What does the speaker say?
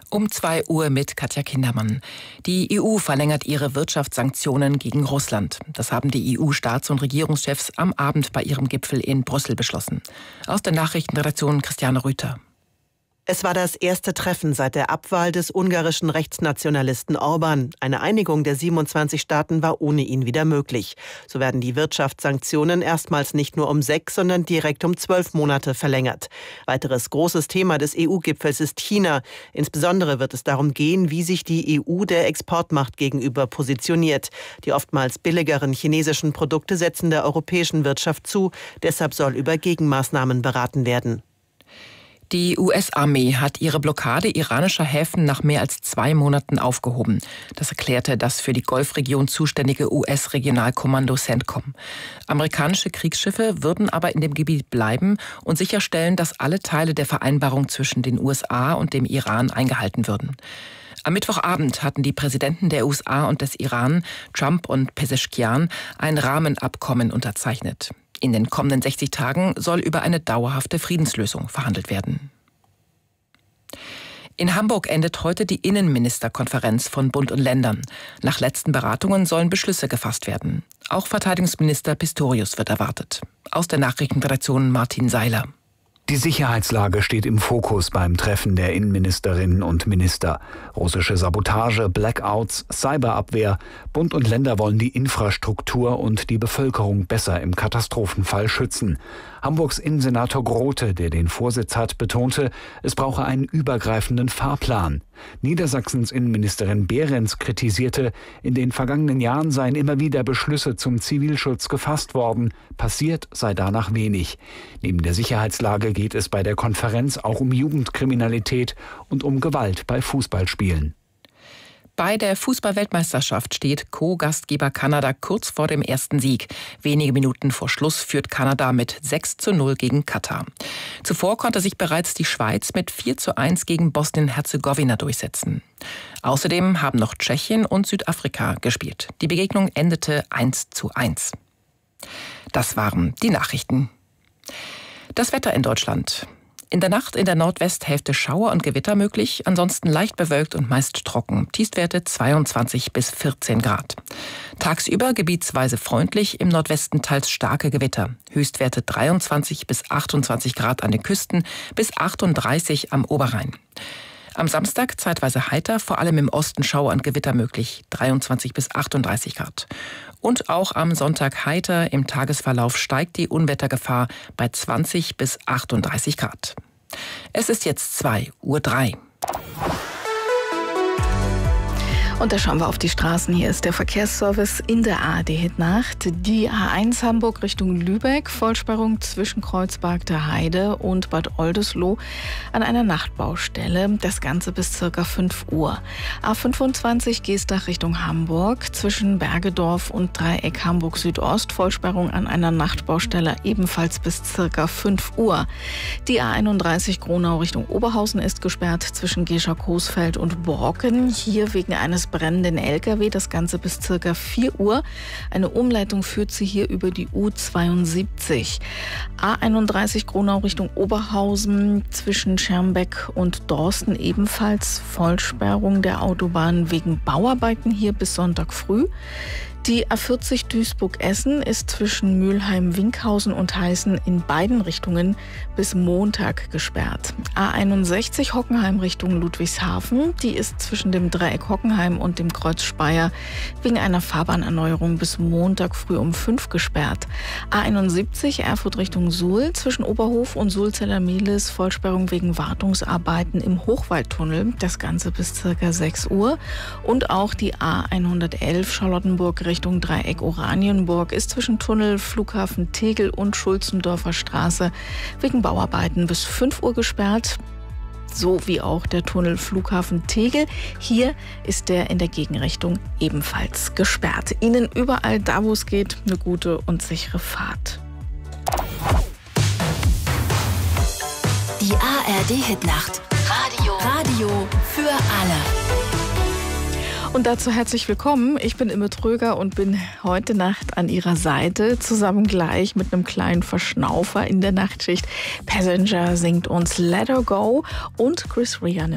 Um 2 Uhr mit Katja Kindermann. Die EU verlängert ihre Wirtschaftssanktionen gegen Russland. Das haben die EU-Staats- und Regierungschefs am Abend bei ihrem Gipfel in Brüssel beschlossen. Aus der Nachrichtenredaktion Christiane Rüther. Es war das erste Treffen seit der Abwahl des ungarischen Rechtsnationalisten Orbán. Eine Einigung der 27 Staaten war ohne ihn wieder möglich. So werden die Wirtschaftssanktionen erstmals nicht nur um 6, sondern direkt um 12 Monate verlängert. Weiteres großes Thema des EU-Gipfels ist China. Insbesondere wird es darum gehen, wie sich die EU der Exportmacht gegenüber positioniert. Die oftmals billigeren chinesischen Produkte setzen der europäischen Wirtschaft zu. Deshalb soll über Gegenmaßnahmen beraten werden. Die US-Armee hat ihre Blockade iranischer Häfen nach mehr als 2 Monaten aufgehoben. Das erklärte das für die Golfregion zuständige US-Regionalkommando CENTCOM. Amerikanische Kriegsschiffe würden aber in dem Gebiet bleiben und sicherstellen, dass alle Teile der Vereinbarung zwischen den USA und dem Iran eingehalten würden. Am Mittwochabend hatten die Präsidenten der USA und des Iran, Trump und Pezeshkian, ein Rahmenabkommen unterzeichnet. In den kommenden 60 Tagen soll über eine dauerhafte Friedenslösung verhandelt werden. In Hamburg endet heute die Innenministerkonferenz von Bund und Ländern. Nach letzten Beratungen sollen Beschlüsse gefasst werden. Auch Verteidigungsminister Pistorius wird erwartet. Aus der Nachrichtenredaktion Martin Seiler. Die Sicherheitslage steht im Fokus beim Treffen der Innenministerinnen und Minister. Russische Sabotage, Blackouts, Cyberabwehr. Bund und Länder wollen die Infrastruktur und die Bevölkerung besser im Katastrophenfall schützen. Hamburgs Innensenator Grote, der den Vorsitz hat, betonte, es brauche einen übergreifenden Fahrplan. Niedersachsens Innenministerin Behrens kritisierte, in den vergangenen Jahren seien immer wieder Beschlüsse zum Zivilschutz gefasst worden. Passiert sei danach wenig. Neben der Sicherheitslage geht es bei der Konferenz auch um Jugendkriminalität und um Gewalt bei Fußballspielen. Bei der Fußball-Weltmeisterschaft steht Co-Gastgeber Kanada kurz vor dem ersten Sieg. Wenige Minuten vor Schluss führt Kanada mit 6:0 gegen Katar. Zuvor konnte sich bereits die Schweiz mit 4:1 gegen Bosnien-Herzegowina durchsetzen. Außerdem haben noch Tschechien und Südafrika gespielt. Die Begegnung endete 1:1. Das waren die Nachrichten. Das Wetter in Deutschland. In der Nacht in der Nordwesthälfte Schauer und Gewitter möglich, ansonsten leicht bewölkt und meist trocken. Tiefstwerte 22 bis 14 Grad. Tagsüber gebietsweise freundlich, im Nordwesten teils starke Gewitter. Höchstwerte 23 bis 28 Grad an den Küsten, bis 38 am Oberrhein. Am Samstag zeitweise heiter, vor allem im Osten Schauer und Gewitter möglich, 23 bis 38 Grad. Und auch am Sonntag heiter, im Tagesverlauf steigt die Unwettergefahr bei 20 bis 38 Grad. Es ist jetzt 2:03 Uhr. Und da schauen wir auf die Straßen. Hier ist der Verkehrsservice in der ARD-Hit-Nacht. Die A1 Hamburg Richtung Lübeck, Vollsperrung zwischen Kreuzberg der Heide und Bad Oldesloe an einer Nachtbaustelle. Das Ganze bis ca. 5 Uhr. A25 Geestach Richtung Hamburg, zwischen Bergedorf und Dreieck Hamburg Südost, Vollsperrung an einer Nachtbaustelle ebenfalls bis ca. 5 Uhr. Die A31 Gronau Richtung Oberhausen ist gesperrt zwischen Gescher-Coesfeld und Borken. Hier wegen eines brennenden LKW, das Ganze bis ca. 4 Uhr. Eine Umleitung führt sie hier über die U72. A31 Gronau Richtung Oberhausen, zwischen Schermbeck und Dorsten ebenfalls Vollsperrung der Autobahn wegen Bauarbeiten hier bis Sonntag früh. Die A40 Duisburg-Essen ist zwischen Mülheim-Winkhausen und Heißen in beiden Richtungen bis Montag gesperrt. A61 Hockenheim Richtung Ludwigshafen, die ist zwischen dem Dreieck Hockenheim und dem Kreuz Speyer wegen einer Fahrbahnerneuerung bis Montag früh um 5 gesperrt. A71 Erfurt Richtung Suhl, zwischen Oberhof und Sulzeller-Mehlis Vollsperrung wegen Wartungsarbeiten im Hochwaldtunnel, das Ganze bis ca. 6 Uhr. Und auch die A111 Charlottenburg Richtung Dreieck Oranienburg ist zwischen Tunnel, Flughafen Tegel und Schulzendorfer Straße wegen Bauarbeiten bis 5 Uhr gesperrt. So wie auch der Tunnel Flughafen Tegel. Hier ist der in der Gegenrichtung ebenfalls gesperrt. Ihnen überall da, wo es geht, eine gute und sichere Fahrt. Die ARD-Hitnacht. Radio für alle. Und dazu herzlich willkommen. Ich bin Imme Tröger und bin heute Nacht an Ihrer Seite, zusammen gleich mit einem kleinen Verschnaufer in der Nachtschicht. Passenger singt uns Let Her Go und Chris Rea